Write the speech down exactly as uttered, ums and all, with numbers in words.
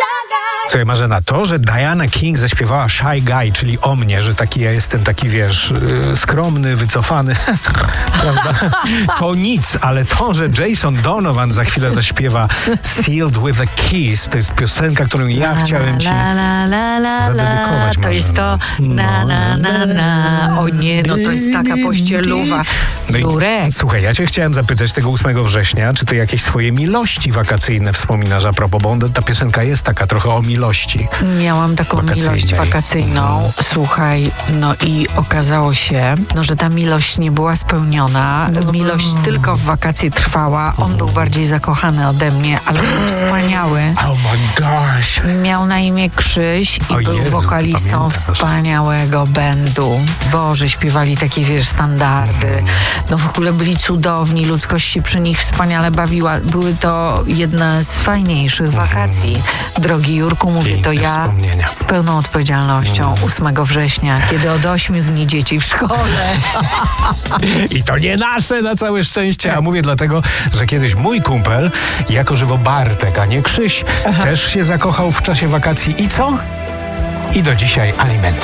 Słuchaj, Marzena, to, że Diana King zaśpiewała Shy Guy, czyli o mnie, że taki ja jestem taki, wiesz, yy, skromny, wycofany, prawda? To nic, ale to, że Jason Donovan za chwilę zaśpiewa Sealed with a Kiss, to jest piosenka, którą ja la, chciałem ci la, la, la, la, zadedykować. To Marzena. jest to na, na, na, na. O nie, no to jest taka pościeluwa. No Jurek. i, słuchaj, ja cię chciałem zapytać tego ósmego września, czy ty jakieś swoje miłości wakacyjne wspominasz a propos, bo ta piosenka jest taka trochę o miłości. Miałam taką miłość wakacyjną. Mhm. Słuchaj, no i okazało się, no, że ta miłość nie była spełniona. Miłość mm. tylko w wakacje trwała. On mm. był bardziej zakochany ode mnie, ale był wspaniały. Oh my gosh. Miał na imię Krzyś i o był Jezu, wokalistą pamiętasz. wspaniałego bandu. Boże, śpiewali takie, wiesz, standardy. Mm. No w ogóle byli cudowni, ludzkość się przy nich wspaniale bawiła. Były to jedne z fajniejszych mm. wakacji. Drogi Jurku, mówię Piękne to ja z pełną odpowiedzialnością mm. ósmego września, kiedy od ośmiu dni dzieci w szkole. I to nie nasze na całe szczęście, a mówię dlatego, że kiedyś mój kumpel, jako żywo Bartek, a nie Krzyś, Aha. też się zakochał w czasie wakacji i co? I do dzisiaj alimenty.